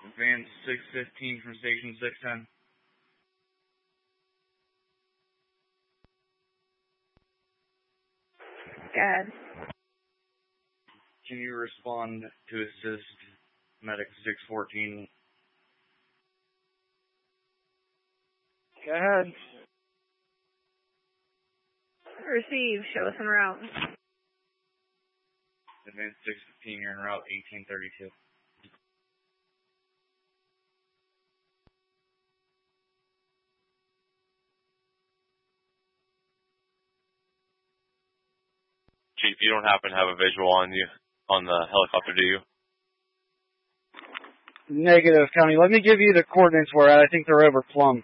Advance 615 from station 610. Go ahead. Can you respond to assist medic 614? Go ahead. Receive. Show us en route. Advance 615, you're en route 1832. Chief, you don't happen to have a visual on you, on the helicopter, do you? Negative, County. Let me give you the coordinates we're at. I think they're over Plum.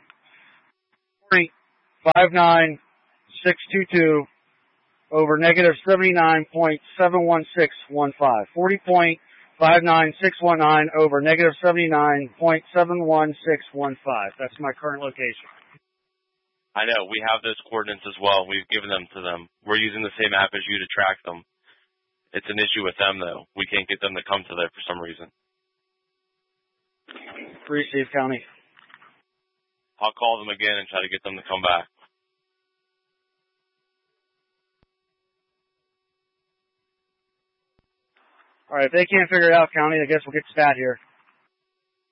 59622 over negative 79.71615. 40.59619 over negative 79.71615. That's my current location. I know. We have those coordinates as well. We've given them to them. We're using the same app as you to track them. It's an issue with them, though. We can't get them to come to there for some reason. Receive, County. I'll call them again and try to get them to come back. All right, if they can't figure it out, County, I guess we'll get stat here.